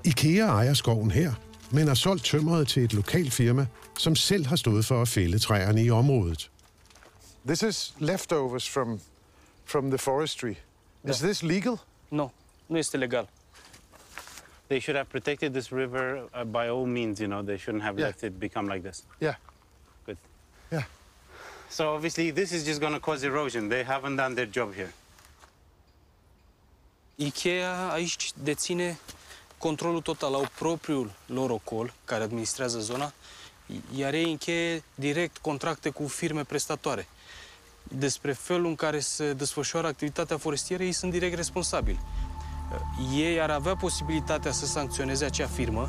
IKEA ejer skoven her, men har solgt tømmeret til et lokalt firma, som selv har stået for at fælde træerne i området. This is leftovers from the forestry. Is this legal? No, it's illegal. They should have protected this river by all means, you know. They shouldn't have Yeah. let it become like this. Yeah. Good. Yeah. So obviously this is just going to cause erosion. They haven't done their job here. IKEA aici deține controlul total, au propriul lor ocol care administrează zona, iar ei încheie direct contracte cu firme prestatoare. Despre felul în care se desfășoară activitatea forestieră, ei sunt direct responsabili. Ei ar avea posibilitatea să sancționeze acea firmă.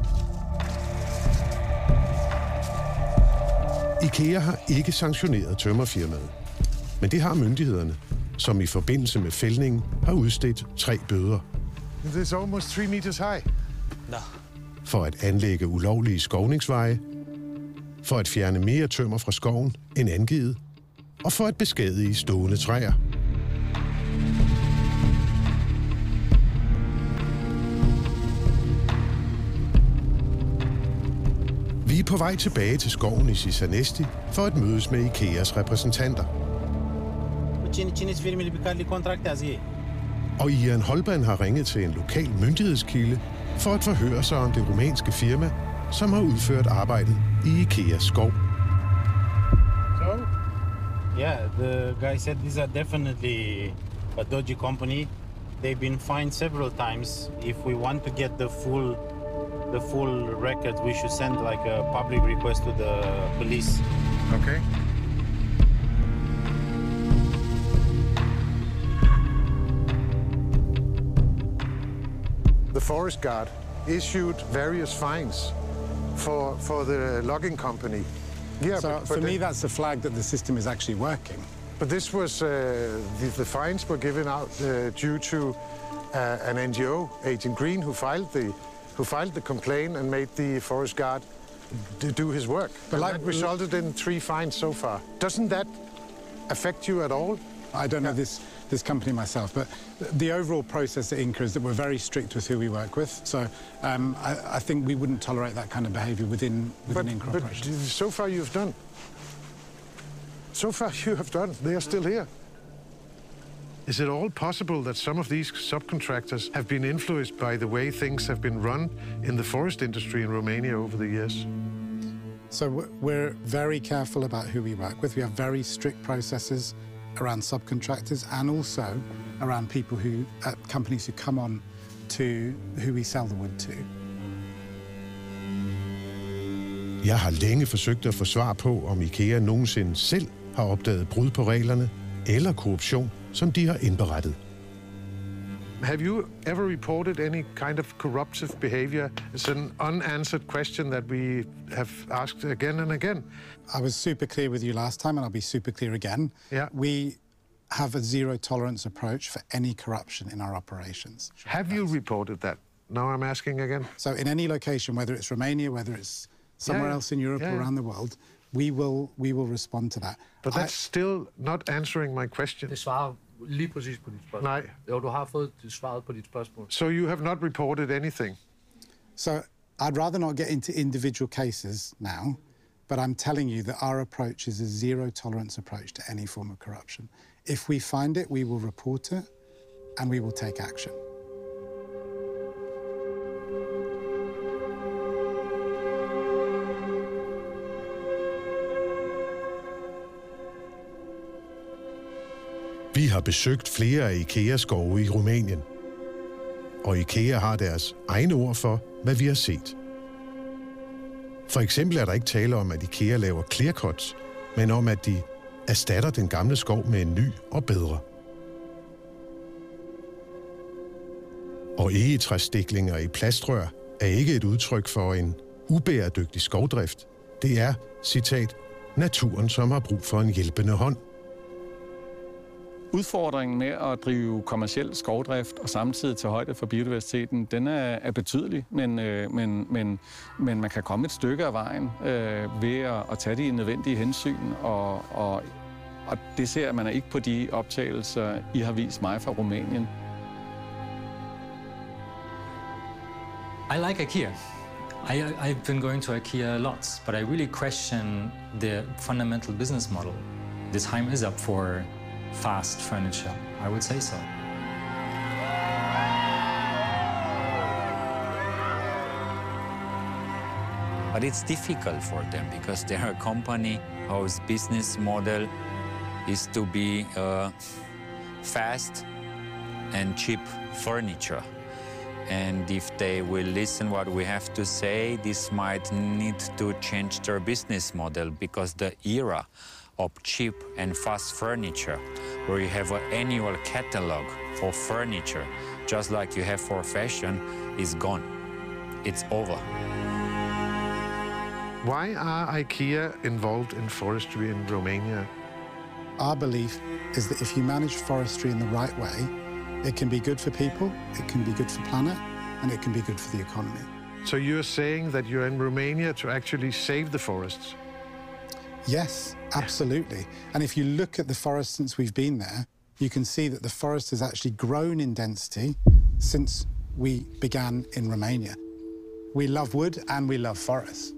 IKEA har ikke sanktioneret tømmerfirmaet, men det har myndighederne, som i forbindelse med fældningen har udstedt 3 bøder. It is almost 3 meters high. Da. For at anlægge ulovlige skovningsveje, for at fjerne mere tømmer fra skoven end angivet, og for at beskadige stående træer. Vi er på vej tilbage til skoven i Sisanesti for at mødes med IKEAs repræsentanter. Og Ian Holban har ringet til en lokal myndighedskilde for at forhøre sig om det rumænske firma, som har udført arbejdet i IKEAs skov. So? Yeah, the guy said these are definitely a dodgy company. They've been fined several times. If we want to get the full record, we should send like a public request to the police. Okay. The forest guard issued various fines for the logging company. Yeah, so for me, that's a flag that the system is actually working. But this was the fines were given out due to an NGO, Agent Green, who filed the complaint and made the forest guard do his work. But that resulted in 3 fines so far. Doesn't that affect you at all? I don't know this company myself, but the overall process at Inca is that we're very strict with who we work with. So I think we wouldn't tolerate that kind of behaviour within Inca operations. But so far you have done. So far you have done. They are still here. Is it all possible that some of these subcontractors have been influenced by the way things have been run in the forest industry in Romania over the years? So we're very careful about who we work with. We have very strict processes around subcontractors and also around people companies who come on to who we sell the wood to. Jeg har længe forsøgt at få svar på, om IKEA nogensinde selv har opdaget brud på reglerne eller korruption, som de har indberettet. Have you ever reported any kind of corruptive behavior? It's an unanswered question that we have asked again and again. I was super clear with you last time, and I'll be super clear again. Yeah. We have a zero-tolerance approach for any corruption in our operations. Have you reported that? Now I'm asking again. So in any location, whether it's Romania, whether it's somewhere else in Europe or around the world, we will respond to that. But that's still not answering my question. Det svarer lige præcis på dit spørgsmål. Nej. Jo, du har fået svaret på dit spørgsmål. So you have not reported anything? So I'd rather not get into individual cases now, but I'm telling you that our approach is a zero-tolerance approach to any form of corruption. If we find it, we will report it, and we will take action. Vi har besøgt flere af IKEAs skove i Rumænien, og IKEA har deres egne ord for, hvad vi har set. For eksempel er der ikke tale om, at IKEA laver clear cuts, men om, at de erstatter den gamle skov med en ny og bedre. Og egetræsstiklinger i plastrør er ikke et udtryk for en ubæredygtig skovdrift. Det er, citat, naturen, som har brug for en hjælpende hånd. Udfordringen med at drive kommerciel skovdrift og samtidig tage højde for biodiversiteten, den er betydelig, men man kan komme et stykke af vejen ved at tage de nødvendige hensyn, og det ser man ikke på de optagelser, I har vist mig fra Rumænien. I like IKEA. I've been going to IKEA lots, but I really question the fundamental business model. The time is up for fast furniture. I would say so. But it's difficult for them because they're a company whose business model is to be fast and cheap furniture. And if they will listen what we have to say, this might need to change their business model because the era of cheap and fast furniture, where you have an annual catalog of furniture, just like you have for fashion, is gone. It's over. Why are IKEA involved in forestry in Romania? Our belief is that if you manage forestry in the right way, it can be good for people, it can be good for the planet, and it can be good for the economy. So you're saying that you're in Romania to actually save the forests? Yes, absolutely. And if you look at the forest since we've been there, you can see that the forest has actually grown in density since we began in Romania. We love wood and we love forests.